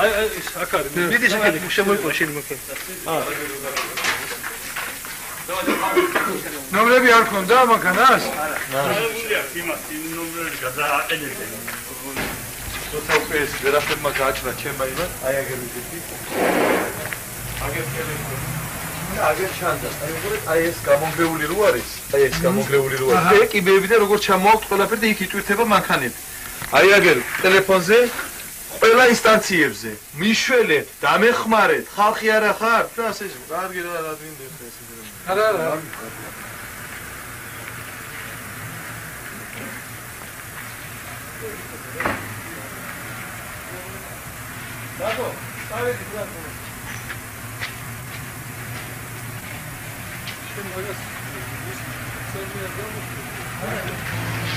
ეს აქ არის. დიდი შეკედი შემოიყვა შენ მოქე. ნომრები არ ქონდა მანქანას? გულია იმას იმ ნომრები გადააყენებენ. როცა უკვე ეს ვერაფერმა გააჩნდა ჩემმა იმას, აი აგერ ვიდეთი. აგერ ტელეფონი. აგერ ჩანდა. აი ეს გამონგრეული რო არის. აი ეს გამონგრეული რო არის. ეს კიბეები და როგორ ჩამოაქვთ ყველაფერი და იქ იტვირთება მანქანები. აი აგერ ტელეფონზე ყველა ინსტანციებზე მიშველეთ, დამეხმარეთ, ხალხი არა ხარ? და ასე კარგი რა მინდა ეს. არა. დაგო, წავედი გრაფო. შენ მაგას